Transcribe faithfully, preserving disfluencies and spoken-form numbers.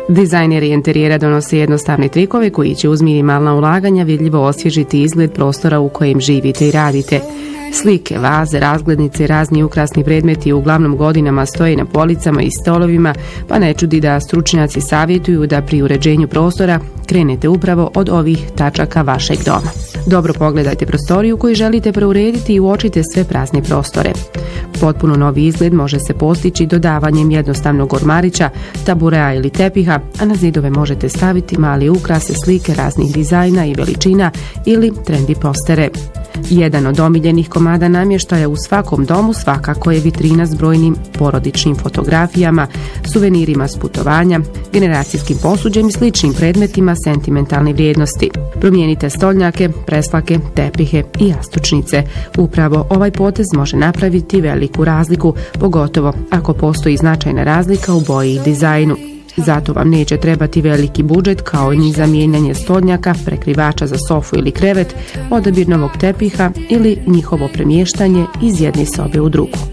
Dizajneri interijera donose jednostavne trikove koji će uz minimalna ulaganja vidljivo osvježiti izgled prostora u kojem živite i radite. Slike, vaze, razglednice i razni ukrasni predmeti uglavnom godinama stoje na policama i stolovima, pa ne čudi da stručnjaci savjetuju da pri uređenju prostora krenete upravo od ovih tačaka vašeg doma. Dobro pogledajte prostoriju koju želite preurediti i uočite sve prazne prostore. Potpuno novi izgled može se postići dodavanjem jednostavnog ormarića, taburea ili tepiha, a na zidove možete staviti mali ukrase, slike raznih dizajna i veličina ili trendi postere. Jedan od omiljenih komada namještaja u svakom domu svakako je vitrina s brojnim porodičnim fotografijama, suvenirima s putovanja, generacijskim posuđem i sličnim predmetima sentimentalne vrijednosti. Promijenite stolnjake, preslake, tepihe i jastučnice. Upravo ovaj potez može napraviti veliku razliku, pogotovo ako postoji značajna razlika u boji i dizajnu. Zato vam neće trebati veliki budžet kao ni za mijenjanje stolnjaka, prekrivača za sofu ili krevet, odabir novog tepiha ili njihovo premještanje iz jedne sobe u drugu.